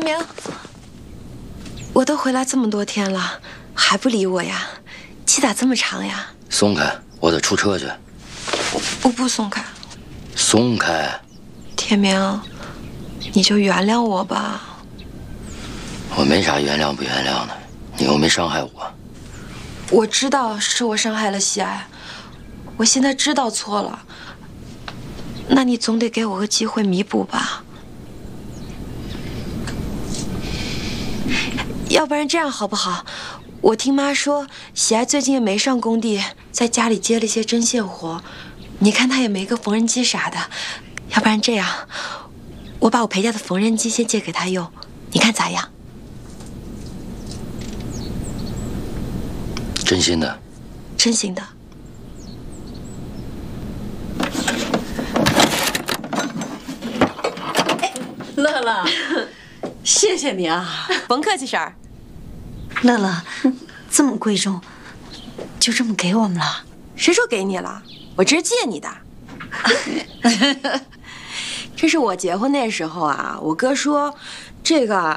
明，我都回来这么多天了，还不理我呀？气咋这么长呀？ 松开，我得出车去。 我不松开。 松开。 天明，你就原谅我吧。 我没啥原谅不原谅的，你又没伤害我。 我知道是我伤害了喜爱，我现在知道错了。那你总得给我个机会弥补吧。要不然这样好不好？我听妈说，喜爱最近也没上工地，在家里接了一些针线活。你看她也没个缝纫机啥的，要不然这样，我把我陪嫁的缝纫机先借给她用，你看咋样？ 真心的。 真心的。 乐乐，谢谢你啊， 甭客气，婶儿。 乐乐，这么贵重，就这么给我们了？ 谁说给你了？我这是借你的。这是我结婚那时候啊，我哥说，这个